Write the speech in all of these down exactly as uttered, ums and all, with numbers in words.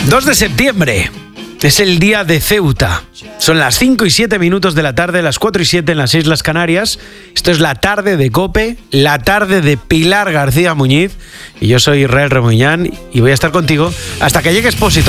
dos de septiembre. Es el día de Ceuta. Son las cinco y siete minutos de la tarde, las cuatro y siete en las Islas Canarias. Esto es la tarde de COPE, la tarde de Pilar García Muñiz. Y yo soy Israel Remuñán y voy a estar contigo hasta que llegue Expósito.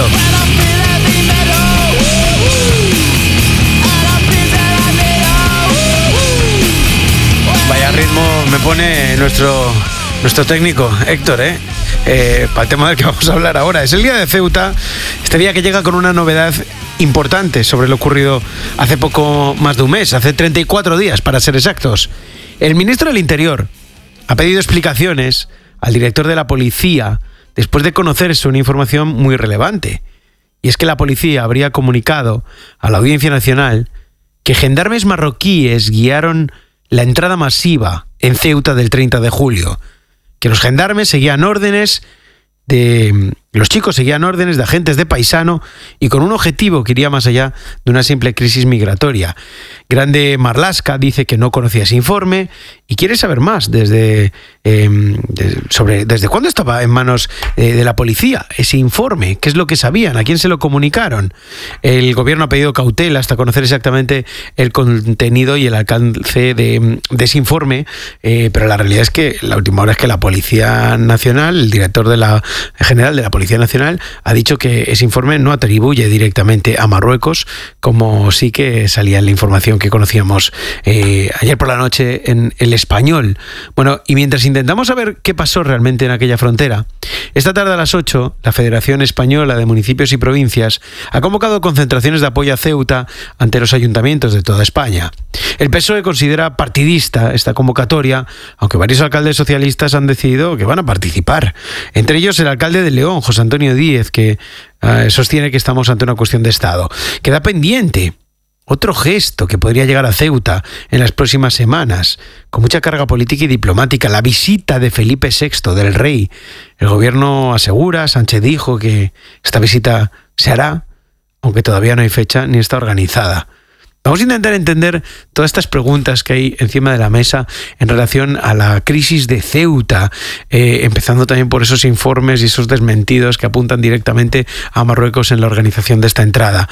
Vaya ritmo me pone nuestro, nuestro técnico, Héctor, ¿eh? Eh, para el tema del que vamos a hablar ahora. Es el día de Ceuta, este día que llega con una novedad importante sobre lo ocurrido hace poco más de un mes, hace treinta y cuatro días para ser exactos. El ministro del Interior ha pedido explicaciones al director de la policía después de conocerse una información muy relevante, y es que la policía habría comunicado a la Audiencia Nacional que gendarmes marroquíes guiaron la entrada masiva en Ceuta del treinta de julio, que los gendarmes seguían órdenes de... Los chicos seguían órdenes de agentes de paisano y con un objetivo que iría más allá de una simple crisis migratoria. Grande Marlaska dice que no conocía ese informe y quiere saber más desde, eh, de, sobre desde cuándo estaba en manos eh, de la policía ese informe, qué es lo que sabían, a quién se lo comunicaron. El gobierno ha pedido cautela hasta conocer exactamente el contenido y el alcance de, de ese informe, eh, pero la realidad es que la última hora es que la Policía Nacional, el director de la general de la Policía Nacional ha dicho que ese informe no atribuye directamente a Marruecos, como sí que salía en la información que conocíamos eh, ayer por la noche en El Español. Bueno, y mientras intentamos saber qué pasó realmente en aquella frontera, esta tarde a las ocho, la Federación Española de Municipios y Provincias ha convocado concentraciones de apoyo a Ceuta ante los ayuntamientos de toda España. El P S O E considera partidista esta convocatoria, aunque varios alcaldes socialistas han decidido que van a participar. Entre ellos el alcalde de León, José Antonio Díez, que eh, sostiene que estamos ante una cuestión de Estado. Queda pendiente otro gesto que podría llegar a Ceuta en las próximas semanas, con mucha carga política y diplomática, la visita de Felipe sexto, del rey. El gobierno asegura, Sánchez dijo que esta visita se hará, aunque todavía no hay fecha ni está organizada. Vamos a intentar entender todas estas preguntas que hay encima de la mesa en relación a la crisis de Ceuta, eh, empezando también por esos informes y esos desmentidos que apuntan directamente a Marruecos en la organización de esta entrada.